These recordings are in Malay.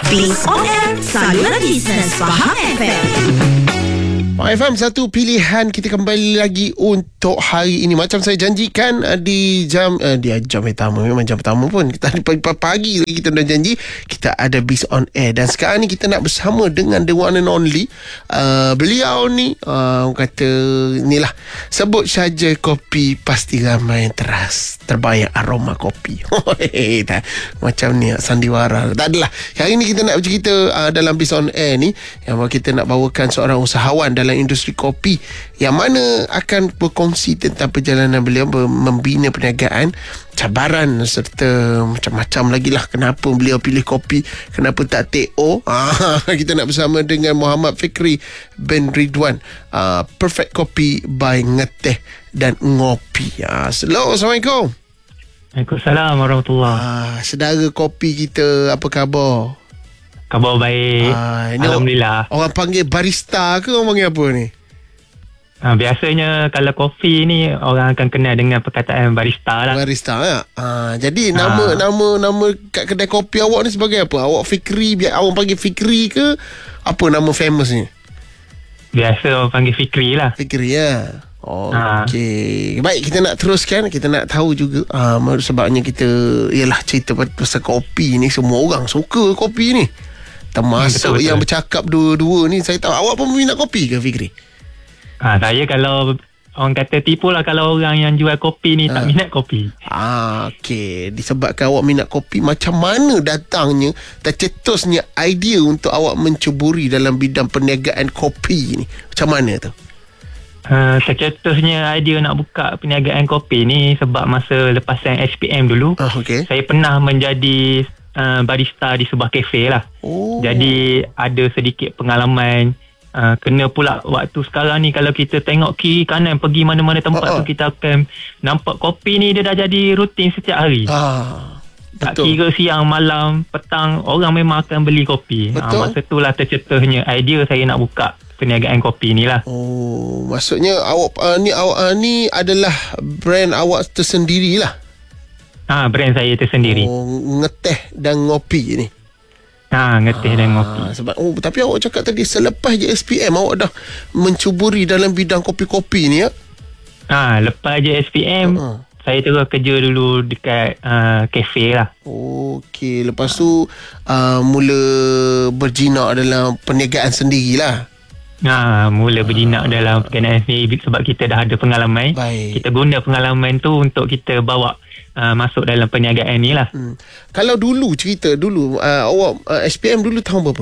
Biz On Air, saluran bisnes Faham FM. Faham FM, satu pilihan kita kembali lagi untuk hari ini. Macam saya janjikan di jam pertama, memang jam pertama pun kita pagi lagi kita dah janji kita ada Biz On Air. Dan sekarang ni kita nak bersama dengan the one and only. Beliau ni kata inilah, sebut saja kopi pasti ramai yang terbayang aroma kopi. Macam ni sandiwara. Tak adalah. Hari ni kita nak bercerita dalam Biz On Air ni, yang kita nak bawakan seorang usahawan dalam industri kopi yang mana akan berkongsi tentang perjalanan beliau membina perniagaan, cabaran serta macam-macam lagi lah. Kenapa beliau pilih kopi, kenapa tak TO. Kita nak bersama dengan Muhammad Fikri bin Ridwan, Perfect Coffee by Ngeteh dan Ngopi. Hello, Assalamualaikum. Waalaikumsalam warahmatullahi. Saudara kopi kita, apa khabar? Khabar baik. Alhamdulillah. Orang panggil barista ke orang panggil apa ni? Biasanya kalau kopi ni orang akan kenal dengan perkataan barista lah. Barista ya. Jadi nama kat kedai kopi awak ni sebagai apa? Awak Fikri, biar awak panggil Fikri ke apa nama famous ni? Biasa orang panggil Fikri lah. Fikri ya. Okey. Baik, kita nak teruskan. Kita nak tahu juga sebabnya kita ialah cerita pasal kopi ni. Semua orang suka kopi ni, termasuk betul. Yang bercakap dua-dua ni. Saya tahu awak pun minat kopi ke, Fikri? Saya kalau orang kata tipu lah kalau orang yang jual kopi ni tak minat kopi. Okey. Disebabkan awak minat kopi, macam mana datangnya, tercetusnya idea untuk awak mencuburi dalam bidang perniagaan kopi ni? Macam mana tu? Tercetusnya idea nak buka perniagaan kopi ni sebab masa lepasan SPM dulu, saya pernah menjadi barista di sebuah kafe lah. Jadi ada sedikit pengalaman. Kena pula waktu sekarang ni kalau kita tengok kiri kanan pergi mana-mana tempat tu, kita akan nampak kopi ni dia dah jadi rutin setiap hari. Tak kira siang, malam, petang, orang memang akan beli kopi. Masa tu lah tercetusnya idea saya nak buka perniagaan kopi ni lah. Maksudnya awak ni adalah brand awak tersendiri lah. Brand saya tersendiri. Ngeteh dan Ngopi ni. Ngeteh dan Ngopi. Sebab tapi awak cakap tadi selepas je SPM awak dah mencuburi dalam bidang kopi-kopi ni ya? Lepas je SPM saya terus kerja dulu dekat kafe lah. Okey, lepas tu mula berjinak dalam perniagaan sendirilah. Mula berjinak dalam perniagaan sendiri sebab kita dah ada pengalaman. Kita guna pengalaman tu untuk kita bawa masuk dalam perniagaan ni lah. Kalau dulu cerita dulu awak SPM dulu tahun berapa?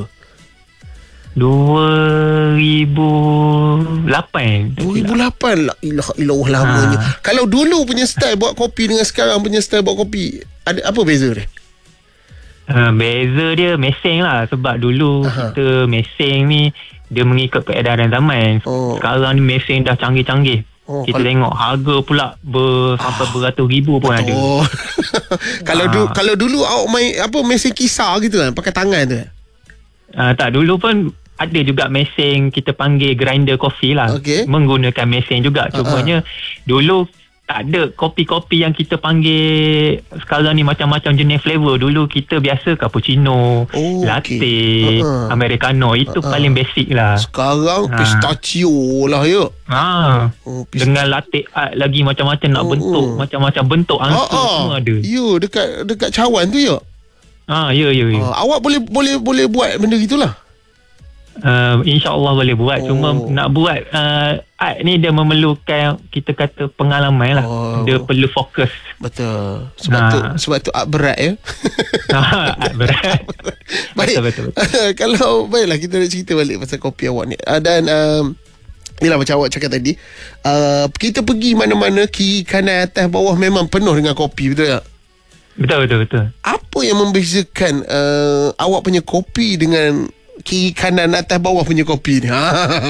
2008. La ilaha illallah, lamanya. Kalau dulu punya style buat kopi dengan sekarang punya style buat kopi, ada apa beza dia? Beza dia mesin lah. Sebab dulu kita mesin ni dia mengikut keedaran zaman. Sekarang ni mesin dah canggih-canggih. Kita tengok harga pula sampai beratus ribu pun ada. Kalau dulu awak main apa, mesin kisar gitu kan, pakai tangan tu? Tak, dulu pun ada juga mesin kita panggil grinder kopi lah. Menggunakan mesin juga. Cumanya dulu tak ada kopi-kopi yang kita panggil sekarang ni macam-macam jenis flavor. Dulu kita biasa cappuccino, latte, americano. Itu paling basic lah. Sekarang pistachio lah ya. Dengan latte art lagi macam-macam nak bentuk. Macam-macam bentuk ansur semua ada. Ya, dekat cawan tu ya. Ya. Awak boleh buat benda gitulah. InsyaAllah boleh buat. Cuma nak buat art ni dia memerlukan kita kata pengalaman lah. Dia perlu fokus. Betul. Sebab tu art berat ya. Art berat. Betul. Kalau baiklah kita nak cerita balik pasal kopi awak ni. Dan yelah macam awak cakap tadi, kita pergi mana-mana, kiri kanan atas bawah memang penuh dengan kopi, betul tak? Betul. Apa yang membezakan awak punya kopi dengan kiri kanan atas bawah punya kopi ni?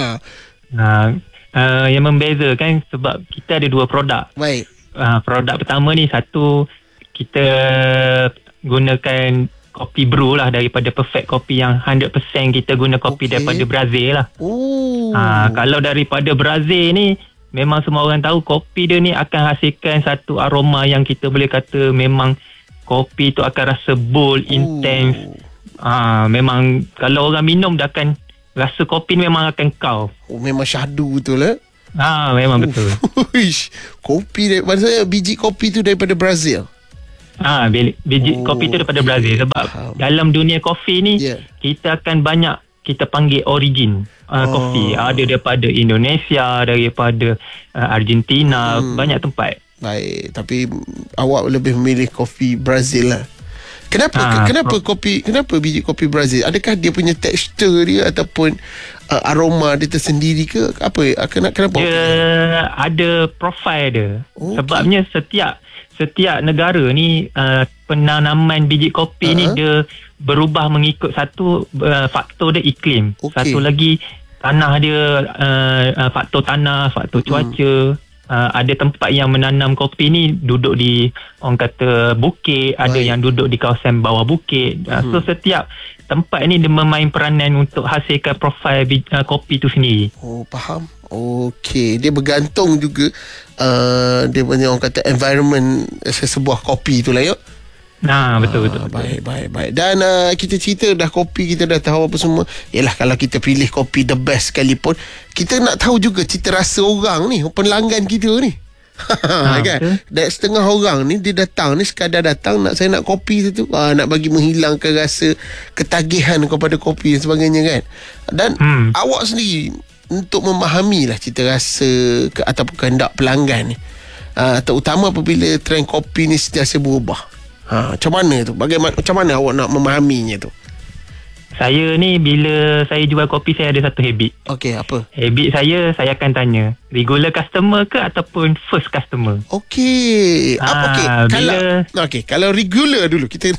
Yang membezakan sebab kita ada dua produk. Baik. Produk pertama ni, satu kita gunakan kopi brew lah daripada Perfect Coffee yang 100% kita guna kopi daripada Brazil lah. Kalau daripada Brazil ni memang semua orang tahu kopi dia ni akan hasilkan satu aroma yang kita boleh kata memang kopi tu akan rasa bold, intense, Memang kalau orang minum dia akan rasa kopi ni memang akan kau. Memang syahdu betul lah. Memang betul. Kopi maksudnya biji kopi tu daripada Brazil. Biji kopi tu daripada Brazil. Sebab dalam dunia kopi ni kita akan banyak kita panggil origin kopi. Ada daripada Indonesia, daripada Argentina, banyak tempat. Baik, tapi awak lebih memilih kopi Brazil lah. Kenapa biji kopi Brazil? Adakah dia punya tekstur dia ataupun aroma dia tersendiri ke? Kenapa? Dia ada profil dia. Sebabnya setiap negara ni penanaman biji kopi ni dia berubah mengikut satu faktor dia iklim. Satu lagi tanah dia, faktor tanah, faktor cuaca. Ada tempat yang menanam kopi ni duduk di orang kata bukit, ada yang duduk di kawasan bawah bukit. So setiap tempat ni dia memain peranan untuk hasilkan profil kopi tu sendiri. Faham. Okey, dia bergantung juga dia punya orang kata environment sebuah kopi tu lah yuk. Betul. Baik. Dan kita cerita dah kopi, kita dah tahu apa semua. Yalah, kalau kita pilih kopi the best sekalipun, kita nak tahu juga cita rasa orang ni, pelanggan kita ni. Kan? Dan setengah orang ni dia datang ni sekadar datang saya nak kopi tu, nak bagi menghilangkan rasa ketagihan kepada kopi dan sebagainya kan. Dan awak sendiri untuk memahami lah cita rasa ataupun kehendak pelanggan ni, terutama apabila trend kopi ni sentiasa berubah. Macam mana tu? Macam mana awak nak memahaminya tu? Saya ni bila saya jual kopi, saya ada satu habit. Okey, apa? Habit saya akan tanya, regular customer ke ataupun first customer? Okey. Kalau regular dulu kita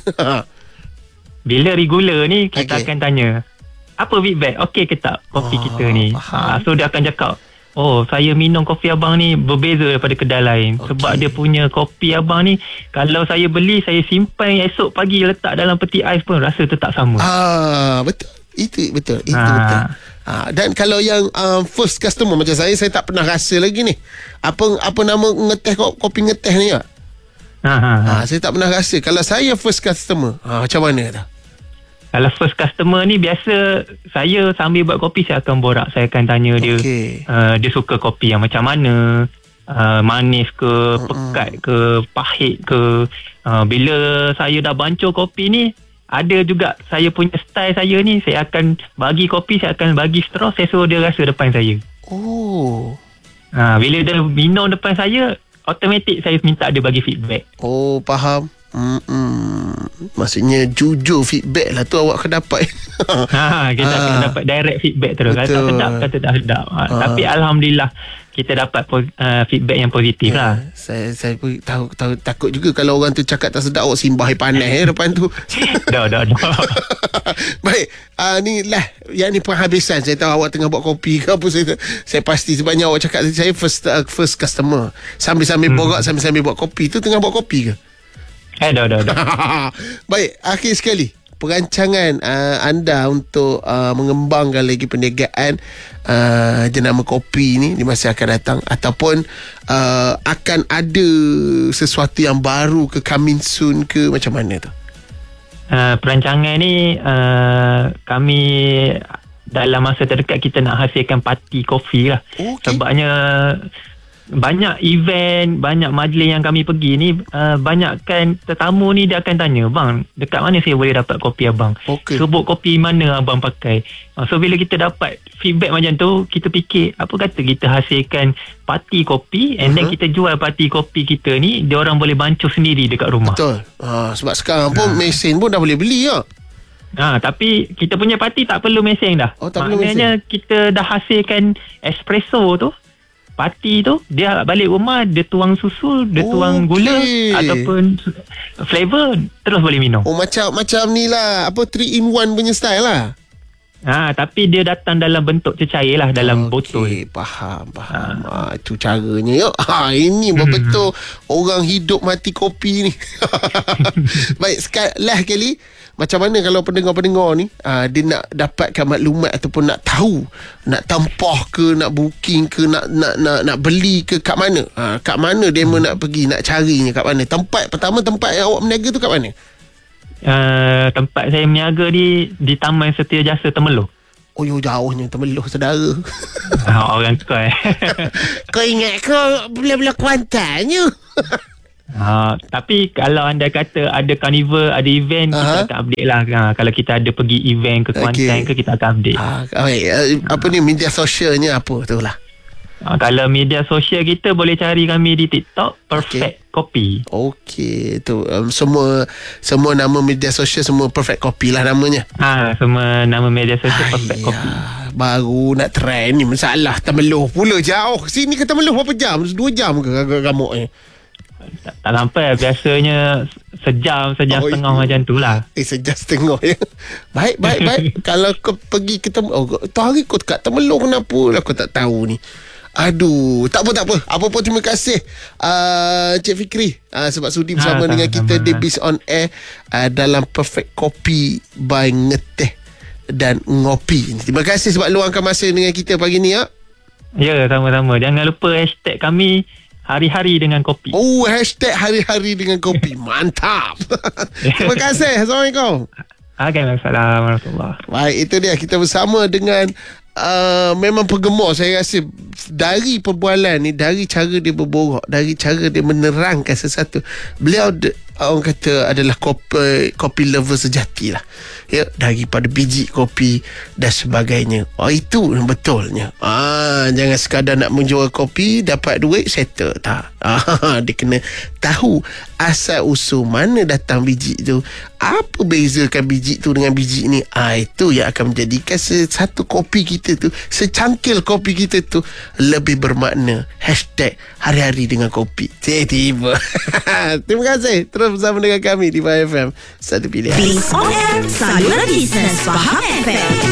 bila regular ni kita akan tanya, apa feedback? Okey ke tak kopi kita ni? So dia akan cakap, saya minum kopi abang ni berbeza daripada kedai lain. Sebab dia punya kopi abang ni, kalau saya beli, saya simpan esok pagi letak dalam peti ais pun rasa tetap sama. Betul. Itu betul. Dan kalau yang first customer macam saya tak pernah rasa lagi ni. Apa nama ngeteh kopi ngeteh ni tak? Saya tak pernah rasa. Kalau saya first customer, macam mana tak? Kalau first customer ni, biasa saya sambil buat kopi, saya akan borak. Saya akan tanya dia, dia suka kopi yang macam mana, manis ke, pekat ke, pahit ke. Bila saya dah bancur kopi ni, ada juga saya punya style saya ni, saya akan bagi kopi, saya akan bagi straw, saya suruh dia rasa depan saya. Bila dia minum depan saya, automatik saya minta dia bagi feedback. Faham. Maksudnya jujur feedback lah tu awak akan dapat. Kita akan dapat direct feedback terus. Kata sedap, kata tak sedap. Tapi Alhamdulillah kita dapat feedback yang positif lah. Saya pun tahu takut juga kalau orang tu cakap tak sedap, awak simbah panas depan tu. Dah. Baik, ni lah yang ni penghabisan. Saya tahu awak tengah buat kopi ke apa, saya pasti sebanyak awak cakap saya first customer. Sambil-sambil borak, sambil-sambil buat kopi tu, tengah buat kopi ke? Dah. Baik, akhir sekali, perancangan anda untuk mengembangkan lagi perniagaan jenama kopi ni di masa akan datang, ataupun akan ada sesuatu yang baru ke, coming soon ke, macam mana tu? Perancangan ni kami dalam masa terdekat kita nak hasilkan parti kopi lah. Sebabnya banyak event, banyak majlis yang kami pergi ni, banyakkan tetamu ni dia akan tanya, bang, dekat mana saya boleh dapat kopi abang? Sebut kopi mana abang pakai? So bila kita dapat feedback macam tu, kita fikir, apa kata kita hasilkan parti kopi, and then kita jual parti kopi kita ni, dia orang boleh bancur sendiri dekat rumah. Betul. Sebab sekarang pun mesin pun dah boleh beli ya. Tapi kita punya parti tak perlu mesin dah. Maknanya kita dah hasilkan espresso tu, parti tu, dia balik rumah, dia tuang susu, dia tuang gula ataupun flavor, terus boleh minum. Macam ni lah, 3-in-1 punya style lah. Tapi dia datang dalam bentuk cecair lah, dalam botol. Faham. Itu caranya. Ini betul orang hidup mati kopi ni. Baik, sekali macam mana kalau pendengar-pendengar ni dia nak dapatkan maklumat ataupun nak tahu, nak tampah ke, nak booking ke, nak beli ke, kat mana? Kat mana demo nak pergi, nak carinya kat mana? Tempat yang awak berniaga tu kat mana? tempat saya berniaga di Taman Setia Jasa Temeloh. Oh, jauhnya Temeloh, saudara. Orang kau Kau ingat kau belah-belah Kuantannya? Tapi kalau anda kata ada carnival, ada event, kita akan update lah. Kalau kita ada pergi event ke Kuantan ke, kita akan update. Apa ni media sosialnya apa tu lah? Kalau media sosial kita boleh cari kami di TikTok Perfect Copy. Okey, tu semua nama media sosial semua Perfect Copy lah namanya. Semua nama media sosial Perfect Copy. Baru nak trend ni, masalah Temeloh pula jauh. Sini ke Temeloh berapa jam? 2 jam ke gamuk ni? Tak sampai, biasanya sejam setengah macam tu lah. Sejam setengah ya. Baik. Kalau kau pergi ke Temeloh, tu hari kau kat Temeloh, kenapa lah kau tak tahu ni? Aduh, tak apa. Apa pun terima kasih Cik Fikri sebab sudi bersama dengan kita di Biz on Air dalam Perfect Copy by Ngeteh dan Ngopi. Terima kasih sebab luangkan masa dengan kita pagi ni ya. Ya, sama-sama. Jangan lupa hashtag kami Hari-hari dengan kopi. Hashtag hari-hari dengan kopi. Mantap. Terima kasih. Assalamualaikum. Waalaikumsalam warahmatullahi. Baik, itu dia kita bersama dengan memang penggemar saya rasa dari perbualan ni, dari cara dia berborak, dari cara dia menerangkan sesuatu. Beliau orang kata adalah kopi lover sejati lah ya, daripada biji kopi dan sebagainya. Itu betulnya. Jangan sekadar nak menjual kopi dapat duit settle, tak. Dia kena tahu asal usul mana datang biji tu, apa bezakan biji tu dengan biji ni. Itu yang akan menjadikan satu kopi kita tu, secangkil kopi kita tu lebih bermakna. Hashtag hari-hari dengan kopi. Tiba-tiba. Terima kasih. Terus bersama dengan kami di Faham FM. Satu pilihan. Biz on Air, saluran bisnes Faham FM.